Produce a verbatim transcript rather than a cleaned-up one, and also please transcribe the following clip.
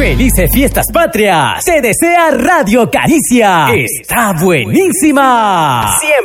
¡Felices Fiestas Patrias! ¡Te desea Radio Caricia! ¡Está buenísima! cien